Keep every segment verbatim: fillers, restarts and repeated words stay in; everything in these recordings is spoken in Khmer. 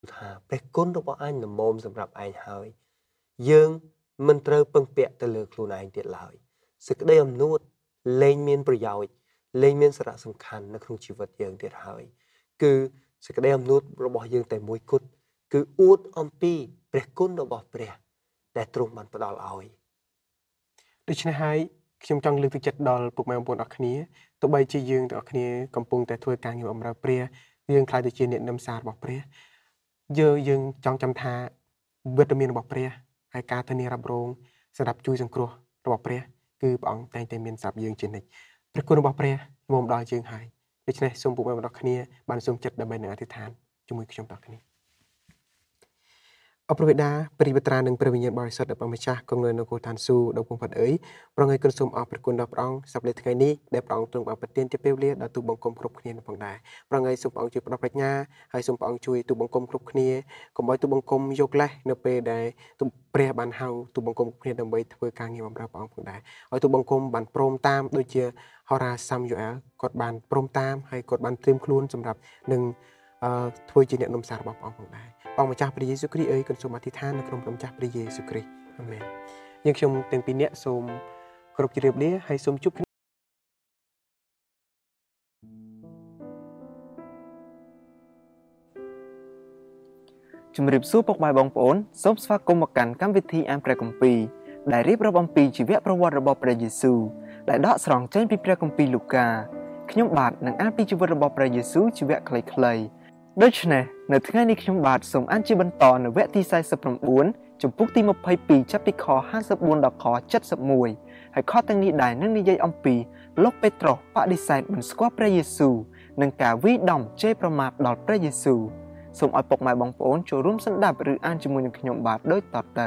ថាព្រះគុណរបស់អញល្មមសម្រាប់ឯងហើយយើងមិនត្រូវពឹងពាក់ទៅលើខ្លួនឯងទៀតឡើយសេចក្តីអំណួតលែងមានប្រយោជន៍លែងមានសារៈសំខាន់នៅក្នុងជីវិតយើងទៀតហើយគឺសេចក្តីអំណួតរបស់យើងតែមួយគត់គឺអួតអំពីព្រះគុណរបស់ព្រះដែលទ្រង់បានផ្ដល់ឲ្យដូច្នេះហើយខ្ញុំចង់លើកទឹកចិត្តដល់ពុកម៉ែបងប្អូនអរគ្នាទោះបីជាយើងទាំងអស់គ្នាកំពុងតែធ្វើការងារបម្រើព្រះយើងខ្លាចទៅជាអ្នកនឹមសាររបស់ព្រះយើងយើងចង់ចាំថាវិតាមីនរបស់ព្រះហើយការធានារ៉ាប់រងសម្រាប់ជួយសង្គ្រោះរបស់ព្រះគឺព្រះអង្គតែងតែមានសម្រាប់យើងជានិច្ចព្រះគុណរបស់ព្រះមកដល់យើងហើយដូច្នេះសូមពុកម៉ែបងប្អូនគ្នាបានសូមចិត្តដើម្បីនឹងអធិដ្ឋានជាមួយខ្ញុំទាំងគ្នាអរព្រះបិតាព្រះវិត្រានិងព្រះវិញ្ញាណបរិសុទ្ធដែលព្រះម្ចាស់គង់នៅនៅគោលឋានសួគ៌ដ៏ពងផាត់អើយប្រងើយគុណសូមអរព្រះគុណដល់ព្រះអង្គសម្រាប់ថ្ងៃនេះដែលព្រះអង្គទ្រង់បានប្រទានជាពេលវេលាដល់ទូបង្គំគ្រប់គ្នាផងដែរប្រងើយសូមព្រះអង្គជួយផ្ដល់ប្រាជ្ញាហើយសូមព្រះអង្គជួយទូបង្គំគ្រប់គ្នាកុំឲ្យទូបង្គំយកលេសនៅពេលដែលទូព្រះបានហៅទូបង្គំគ្នាដើម្បីធ្វើការងារបម្រើព្រះអង្គផងដែរឲ្យទូបង្គំបានព្រមតាមដូចជាហោរាសាមយូអែលគាត់បានព្រមតាមហើយគាត់បានត្រៀមខ្លួនសម្រាប់នឹងអឺធ្វើជាអ្នកនំសាររបស់ព្រះអង្គផងដែរព្រះម្ចាស់ព្រះយេស៊ូវគ្រីស្ទអើយគុណសូមអធិដ្ឋាននៅក្នុងព្រះម្ចាស់ព្រះយេស៊ូវគ្រីស្ទអាមែនយើងខ្ញុំទាំងពីរនាក់សូមគ្រប់ជម្រាបលាហើយសូមជួបជំរាបសួរពុកម៉ែបងប្អូនសូមស្វាគមន៍មកកាន់កម្មវិធីអានព្រះគម្ពីរដែលរៀបរាប់អំពីជីវប្រវត្តិរបស់ព្រះយេស៊ូវដែលដកស្រង់ចេញពីព្រះគម្ពីរលូកាខ្ញុំបាទនឹងអានពីជីវិតរបស់ព្រះយេស៊ូវជីវៈខ្លីៗដូច្នេះនៅថ្ងៃនេះខ្ញុំបាទសូមអានជាបន្តនៅវគ្គទីសែនសិប៩ចំពុកទីម្ភៃពីរចាប់ពីខห้าสิบ四ដល់ខเจ็ดสิบเอ็ดហើយខទាំងនេះដែរនឹងនិយាយអំពីលោកពេត្រុសបដិសេធមិនស្គាល់ព្រះយេស៊ូវនិងការវាយដំជេរប្រមាថដល់ព្រះយេស៊ូវសូមឲ្យពុកម៉ែបងប្អូនចូលរួមស្ដាប់ឬអានជាមួយនឹងខ្ញុំបាទដូចតទៅ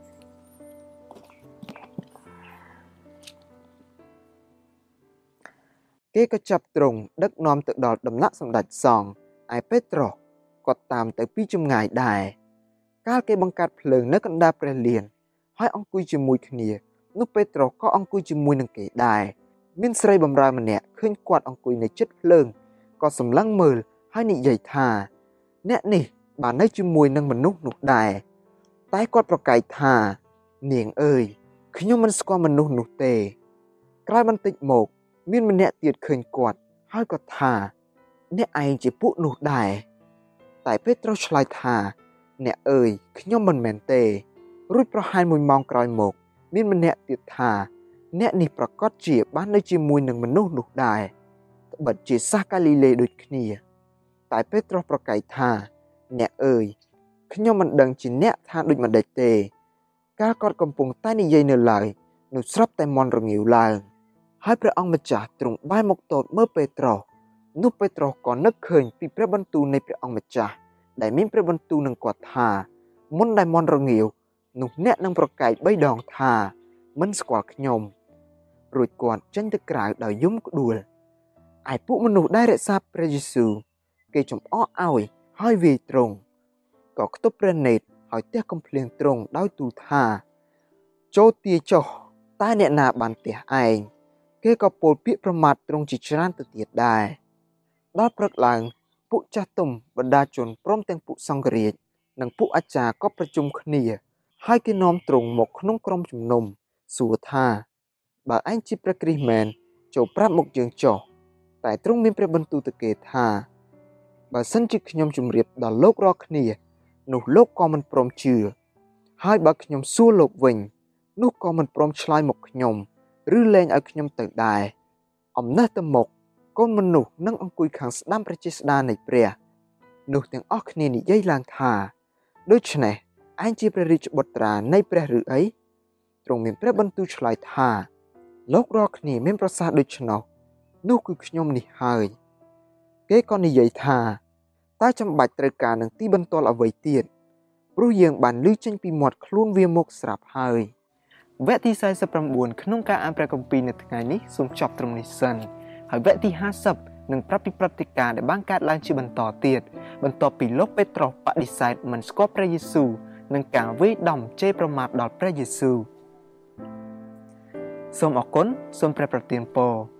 គេក៏ចាប់ទ្រង់ដឹកនាំទៅដល់ដំណាក់សម្ដេចសង្ឃឯពេត្រុសគាត់តាមទៅពីចម្ងាយដែរកាលគេបង្កើតភ្លើងនៅកណ្ដាលព្រះលានហើយអង្គុយជាមួយគ្នានោះពេត្រុសក៏អង្គុយជាមួយនឹងគេដែរមានស្រីបម្រើម្នាក់ឃើញគាត់អង្គុយនៅជិតភ្លើងក៏សម្លឹងមើលហើយនិយាយថាអ្នកនេះបាននៅជាមួយនឹងមនុស្សនោះដែរតែគាត់ប្រកែកថានាងអើយខ្ញុំមិនស្គាល់មនុស្សនោះទេក្រោយបន្តិចមកមានម្នាក់ទៀតឃើញគាត់ហើយក៏ថាអ្នកឯងជាពួកនោះដែរតែពេត្រុសឆ្លើយថាអ្នកអើយខ្ញុំមិនមែនទេរួចប្រហែលមួយម៉ោងក្រោយមកមានម្នាក់ទៀតថាអ្នកនេះប្រកាសជាបាននៅជាមួយនឹងមនុស្សនោះដែរត្បិតជាសាសកាលីលេដូចគ្នាតែពេត្រុសប្រកែកថាអ្នកអើយខ្ញុំមិនដឹងជាអ្នកថាដូចម្ដេចទេកាលគាត់កំពុងតែនិយាយនៅឡើយនោះស្រាប់តែមន់រងាវឡើងហើយព្រះអង្គម្ចាស់ទ្រង់បែរមកទតមើលពេត្រុសនោះពេត្រុសក៏នឹកឃើញពីព្រះបន្ទូលនៃព្រះអង្គម្ចាស់ដែលមានព្រះបន្ទូលនឹងគាត់ថាមុនដែលមន់រងាវនោះអ្នកនឹងប្រកែកបីដងថាមិនស្គាល់ខ្ញុំរួចគាត់ចេញទៅក្រៅដោយយំក្ដួលឯពួកមនុស្សដែលរក្សាព្រះយេស៊ូវគេចំអកឲ្យហើយវាយទ្រង់ក៏ខ្ទប់ព្រះនេត្រហើយទះកំភ្លៀងទ្រង់ដោយទូលថាចូលទាយចុះតើអ្នកណាបានទះឯងគេក៏ពោលពាក្យប្រមាថទ្រង់ជាច្រើនទៅទៀតដែរដល់ព្រឹកឡើងពួកចាស់ទុំបណ្ដាជនព្រមទាំងពួកសង្ឃរាជនិងពួកអាចារ្យក៏ប្រជុំគ្នាហើយគេនាំទ្រង់មកក្នុងក្រុមជំនុំសួរថាបើឯងជាព្រះគ្រីស្ទមែនចូលប្រាប់មកយើងចុះតែទ្រង់មានព្រះបន្ទូលទៅគេថាបើសិនជាខ្ញុំជម្រាបដល់លោករាល់គ្នានោះលោកក៏មិនព្រមជឿហើយបើខ្ញុំសួរលោកវិញនោះក៏មិនព្រមឆ្លើយមកខ្ញុំឬលែងឲ្យខ្ញុំទៅដែរអំណះទៅមកកូនមនុស្សនឹងអង្គុយខាងស្ដាំព្រះចេស្តានៃព្រះនោះទាំងអស់គ្នានិយាយឡើងថាដូច្នេះឯងជាព្រះរាជបុត្រានៃព្រះឬអីទ្រង់មានព្រះបន្ទូលឆ្លើយថាលោករាល់គ្នាមានប្រសាសន៍ដូច្នោះនោះគឺខ្ញុំនេះហើយគេក៏និយាយថាតើចាំបាច់ត្រូវការនឹងទីបន្ទាល់អ្វីទៀតព្រោះយើងបានឮចេញពីមាត់ខ្លួនវាមកស្រាប់ហើយវគ្គទីសែនសិប៩ក្នុងការអានព្រះគម្ពីរនៅថ្ងៃនេះសូមចប់ត្រឹមនេះសិនហើយវគ្គទីห้าสิบនឹងប្រាប់ពីព្រឹត្តិការណ៍ដែលបានកើតឡើងជាបន្តទៀតបន្ទាប់ពីលោកពេត្រុសបដិសេធមិនស្គាល់ព្រះយេស៊ូវនិងការវាយដំជេរប្រមាថដល់ព្រះយេស៊ូវសូមអរគុណសូមព្រះប្រទានពរ